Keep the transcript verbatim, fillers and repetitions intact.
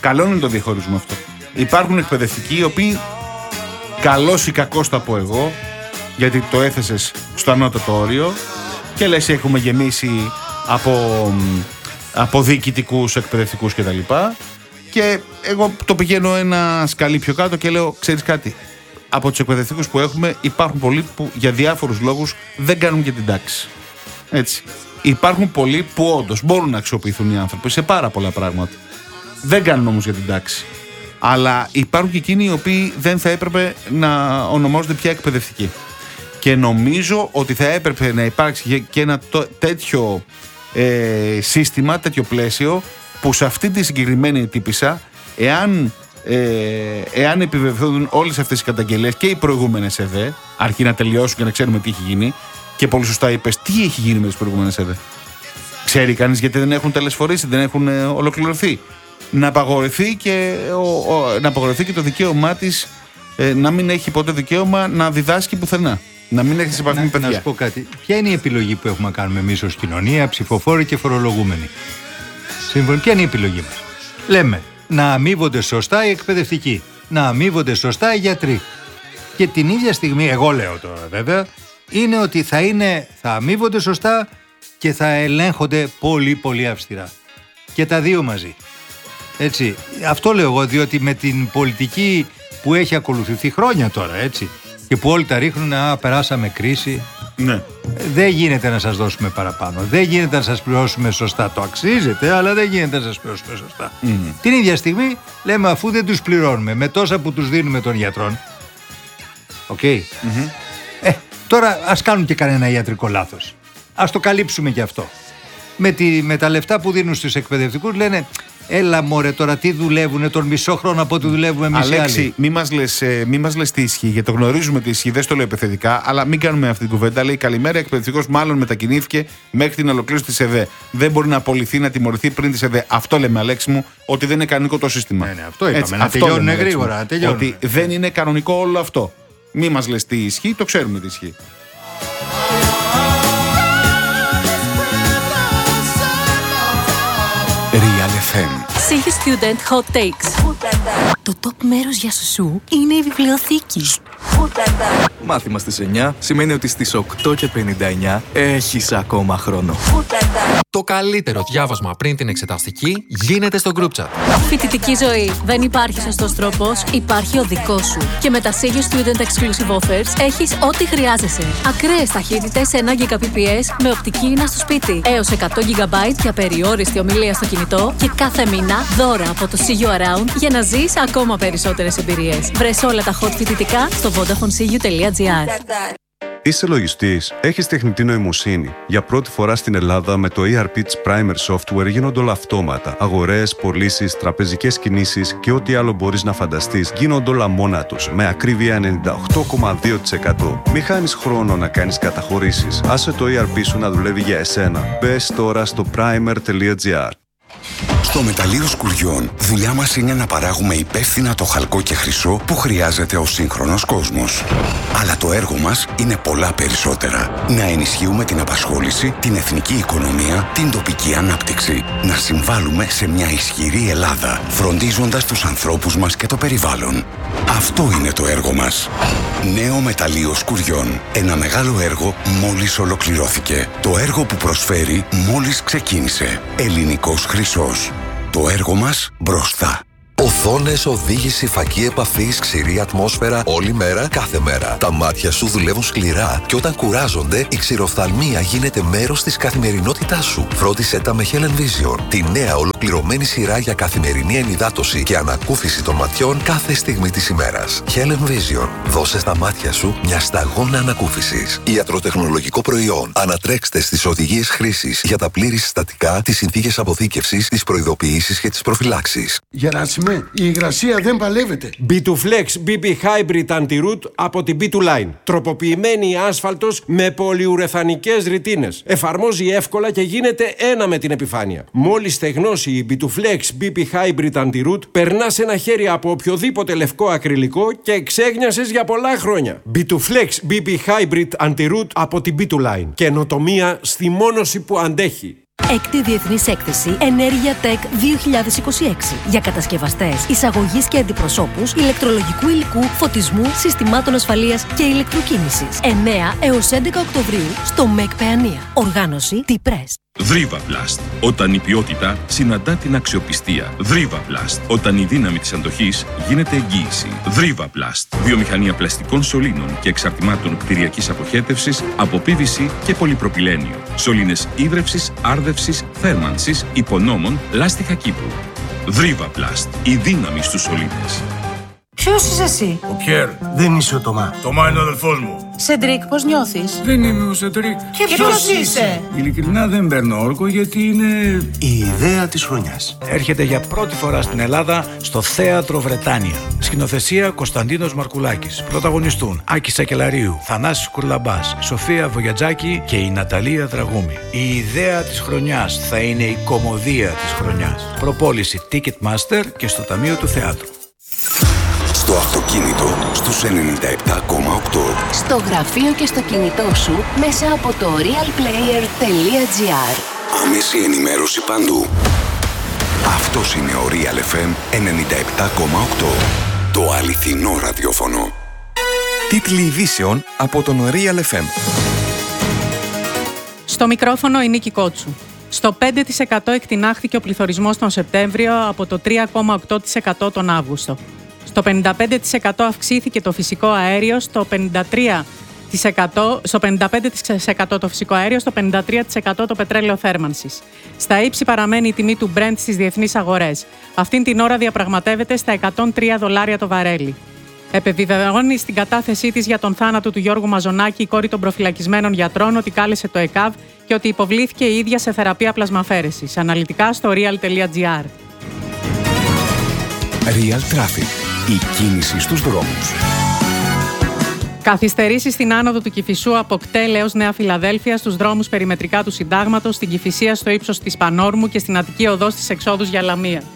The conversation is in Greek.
Καλό είναι το διαχωρίζουμε αυτό. Υπάρχουν εκπαιδευτικοί οι οποίοι, καλός ή κακός το πω εγώ, γιατί το έθεσες στο ανώτατο όριο και λες έχουμε γεμίσει από, από διοικητικούς, εκπαιδευτικούς κτλ. Και εγώ το πηγαίνω ένα σκαλί πιο κάτω και λέω, ξέρεις κάτι, από τους εκπαιδευτικούς που έχουμε υπάρχουν πολλοί που για διάφορους λόγους δεν κάνουν και την τάξη. Έτσι. Υπάρχουν πολλοί που όντως μπορούν να αξιοποιηθούν οι άνθρωποι σε πάρα πολλά πράγματα. Δεν κάνουν όμως για την τάξη. Αλλά υπάρχουν και εκείνοι οι οποίοι δεν θα έπρεπε να ονομάζονται πια εκπαιδευτικοί. Και νομίζω ότι θα έπρεπε να υπάρξει και ένα τέτοιο ε, σύστημα, τέτοιο πλαίσιο, που σε αυτή τη συγκεκριμένη τύπισσα, εάν, ε, εάν επιβεβαιωθούν όλες αυτές οι καταγγελίες και οι προηγούμενες ΕΔΕ, αρκεί να τελειώσουν και να ξέρουμε τι έχει γίνει, και πολύ σωστά είπες, τι έχει γίνει με τις προηγούμενες ΕΔΕ. Ξέρει κανείς γιατί δεν έχουν τελεσφορήσει, δεν έχουν ε, ολοκληρωθεί. Να απαγορευτεί και, ο, ο, να απαγορευτεί και το δικαίωμά της ε, να μην έχει ποτέ δικαίωμα να διδάσκει πουθενά. Να μην έχει επαφή με παιδιά. Να σου πω κάτι. Ποια είναι η επιλογή που έχουμε να κάνουμε εμείς ως κοινωνία, ψηφοφόροι και φορολογούμενοι? Σύμφωνα, ποια είναι η επιλογή μας? Λέμε να αμείβονται σωστά οι εκπαιδευτικοί, να αμείβονται σωστά οι γιατροί. Και την ίδια στιγμή, εγώ λέω τώρα βέβαια, είναι ότι θα, είναι, θα αμείβονται σωστά και θα ελέγχονται πολύ πολύ αυστηρά. Και τα δύο μαζί. Έτσι. Αυτό λέω εγώ, διότι με την πολιτική που έχει ακολουθηθεί χρόνια τώρα, έτσι, και που όλοι τα ρίχνουν, α, περάσαμε κρίση. Ναι. Δεν γίνεται να σας δώσουμε παραπάνω. Δεν γίνεται να σας πληρώσουμε σωστά. Το αξίζετε, αλλά δεν γίνεται να σας πληρώσουμε σωστά. Mm-hmm. Την ίδια στιγμή λέμε, αφού δεν τους πληρώνουμε με τόσα που τους δίνουμε των γιατρών. Οκ. Okay. Mm-hmm. Ε, τώρα ας κάνουν και κανένα ιατρικό λάθος. Ας το καλύψουμε και αυτό. Με, τη, με τα λεφτά που δίνουν στους εκπαιδευτικούς λένε, έλα μωρέ τώρα τι δουλεύουνε τον μισό χρόνο από ό,τι δουλεύουμε εμείς οι άλλοι. Αλέξη, μη μας λες, ε, μη μας λες τι ισχύει, γιατί το γνωρίζουμε τι ισχύει, δεν στο λέω επιθετικά, αλλά μην κάνουμε αυτή την κουβέντα. Λέει καλημέρα, εκπαιδευτικός μάλλον μετακινήθηκε μέχρι την ολοκλήρωση της ΕΔΕ. Δεν μπορεί να απολυθεί, να τιμωρηθεί πριν της ΕΔΕ. Αυτό λέμε, Αλέξη μου, ότι δεν είναι κανονικό το σύστημα. Ναι, ναι, αυτό είπαμε. Έτσι, να τελειώνουν γρήγορα. Να τελειώνουν. Ότι δεν είναι κανονικό όλο αυτό. Μη μας λες τι ισχύει, το ξέρουμε τι ισχύει. Real εφ εμ. Σίγη Student Hot Takes. Το top μέρος για σουσού είναι η βιβλιοθήκη. Μάθημα στις εννιά σημαίνει ότι στις οκτώ και πενήντα εννιά έχεις ακόμα χρόνο. Το καλύτερο διάβασμα πριν την εξεταστική γίνεται στο group chat. Φοιτητική ζωή. Δεν υπάρχει σωστός τρόπος, υπάρχει ο δικός σου. Και με τα Σίγη Student Exclusive Offers έχεις ό,τι χρειάζεσαι. Ακραίες ταχύτητες ένα γιγαμπιτ με οπτική ίνα στο σπίτι. Έως εκατό τζι μπι για περιόριστη ομιλία στο κινητό. Και κάθε μήνα δώρα από το See You Around για να ζεις ακόμα περισσότερες εμπειρίες. Βρες όλα τα hot φοιτητικά στο vodafone see you τελεία gr. Είσαι λογιστής, έχεις τεχνητή νοημοσύνη. Για πρώτη φορά στην Ελλάδα με το ι αρ πι της Primer Software γίνονται όλα αυτόματα. Αγορές, πωλήσεις, τραπεζικές κινήσεις και ό,τι άλλο μπορείς να φανταστείς γίνονται όλα μόνα τους, με ακρίβεια ενενήντα οκτώ κόμμα δύο τοις εκατό. Μη χάνεις χρόνο να κάνεις καταχωρήσεις. Άσε το ι αρ πι σου να δουλεύει για εσένα. Μπες τώρα στο primer τελεία gr. Στο μεταλλείο Σκουριών, δουλειά μας είναι να παράγουμε υπεύθυνα το χαλκό και χρυσό που χρειάζεται ο σύγχρονος κόσμος. Αλλά το έργο μας είναι πολλά περισσότερα. Να ενισχύουμε την απασχόληση, την εθνική οικονομία, την τοπική ανάπτυξη. Να συμβάλλουμε σε μια ισχυρή Ελλάδα, φροντίζοντας τους ανθρώπους μας και το περιβάλλον. Αυτό είναι το έργο μας. Νέο μεταλλείο Σκουριών. Ένα μεγάλο έργο μόλις ολοκληρώθηκε. Το έργο που προσφέρει μόλις ξεκίνησε. Ελληνικός χρυσός. Το έργο μας μπροστά. Οθόνες, οδήγηση, φακή επαφής, ξηρή ατμόσφαιρα, όλη μέρα, κάθε μέρα. Τα μάτια σου δουλεύουν σκληρά και όταν κουράζονται, η ξηροφθαλμία γίνεται μέρος της καθημερινότητάς σου. Φρόντισέ τα με Helen Vision, τη νέα ολοκληρωμένη σειρά για καθημερινή ενυδάτωση και ανακούφιση των ματιών κάθε στιγμή της ημέρας. Helen Vision, δώσε στα μάτια σου μια σταγόνα ανακούφισης. Ιατροτεχνολογικό προϊόν. Ανατρέξτε στις οδηγίες χρήσης για τα πλήρη συστατικά, τις συνθήκες αποθήκευσης, τις προειδοποιήσεις και τις προφυλάξεις. Γεράσιμε, η υγρασία δεν παλεύεται. μπι τού Flex μπι πι Hybrid Anti-Root από την μπι τού Line. Τροποποιημένη άσφαλτος με πολυουρεθανικές ρητίνες. Εφαρμόζει εύκολα και γίνεται ένα με την επιφάνεια. Μόλις στεγνώσει η μπι τού Flex μπι πι Hybrid Anti-Root, περνάς ένα χέρι από οποιοδήποτε λευκό ακριλικό και εξέγνιασες για πολλά χρόνια. μπι τού Flex μπι πι Hybrid Anti-Root από την μπι τού Line. Καινοτομία στη μόνωση που αντέχει. Έκτη Διεθνής Έκθεση Ενέργεια Tech δύο χιλιάδες είκοσι έξι για κατασκευαστές, εισαγωγής και αντιπροσώπους ηλεκτρολογικού υλικού, φωτισμού, συστημάτων ασφαλείας και ηλεκτροκίνησης. εννέα έως έντεκα Οκτωβρίου στο ΜΕΚ Παιανία. Οργάνωση T-Press. Δρίβαβλαστ. Όταν η ποιότητα συναντά την αξιοπιστία. Δρίβαβλαστ. Όταν η δύναμη της αντοχής γίνεται εγγύηση. Δρίβαβλαστ. Βιομηχανία πλαστικών σωλήνων και εξαρτημάτων κτηριακής αποχέτευσης από πι βι σι και πολυπροπυλένιο. Σωλήνες ίδρευσης, άρδευσης, θέρμανσης, υπονόμων, λάστιχα Κύπρου. Δρίβαβλαστ. Η δύναμη στους σωλήνες. Ποιος είσαι εσύ? Ο Πιέρ. Δεν είσαι ο Τωμά. Τωμά είναι ο αδελφός μου. Σεντρίκ, πώς νιώθεις? Δεν είμαι ο Σεντρίκ. Και ποιος είσαι? Ειλικρινά δεν παίρνω όρκο γιατί είναι η ιδέα της χρονιάς. Έρχεται για πρώτη φορά στην Ελλάδα στο Θέατρο Βρετάνια. Σκηνοθεσία Κωνσταντίνος Μαρκουλάκης. Πρωταγωνιστούν Άκης Σακελαρίου, Θανάσης Κουρλαμπάς, Σοφία Βογιατζάκη και η Ναταλία Δραγούμη. Η ιδέα της χρονιάς θα είναι η κωμωδία της χρονιάς. Προπόληση Ticketmaster και στο Ταμείο του Θεάτρου. Στο αυτοκίνητο, στους ενενήντα επτά κόμμα οκτώ. Στο γραφείο και στο κινητό σου μέσα από το realplayer τελεία gr. Άμεση ενημέρωση παντού. Αυτός είναι ο Real εφ εμ ενενήντα επτά κόμμα οκτώ. Το αληθινό ραδιόφωνο. Τίτλοι ειδήσεων από τον Real εφ εμ. Στο μικρόφωνο η Νίκη Κότσου. Στο πέντε τοις εκατό εκτινάχθηκε ο πληθωρισμός τον Σεπτέμβριο από το τρία κόμμα οκτώ τοις εκατό τον Αύγουστο. Στο πενήντα πέντε τοις εκατό αυξήθηκε το φυσικό αέριο, στο πενήντα τρία τοις εκατό, στο πενήντα πέντε τοις εκατό το φυσικό αέριο, στο πενήντα τρία τοις εκατό το πετρέλαιο θέρμανσης. Στα ύψη παραμένει η τιμή του Brent στις διεθνείς αγορές. Αυτήν την ώρα διαπραγματεύεται στα εκατόν τρία δολάρια το βαρέλι. Επιβεβαιώνει στην κατάθεσή της για τον θάνατο του Γιώργου Μαζονάκη, η κόρη των προφυλακισμένων γιατρών, ότι κάλεσε το ΕΚΑΒ και ότι υποβλήθηκε η ίδια σε θεραπεία πλασμαφέρεσης. Αναλυτικά στο real τελεία gr. Real Traffic. Η κίνηση στους δρόμους. Καθυστερήσεις στην άνοδο του Κηφισού από Κτέλ έως Νέα Φιλαδέλφεια, στους δρόμους περιμετρικά του Συντάγματος, στην Κηφισία στο ύψος της Πανόρμου και στην Αττική οδό στις εξόδους για Λαμία.